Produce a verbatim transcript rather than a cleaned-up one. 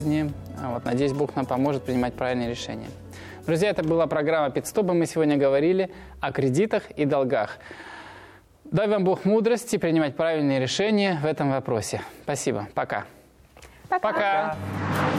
Вот, надеюсь, Бог нам поможет принимать правильные решения. Друзья, это была программа «Пит-стоп», и мы сегодня говорили о кредитах и долгах. Дай вам Бог мудрости принимать правильные решения в этом вопросе. Спасибо. Пока. Пока. Пока.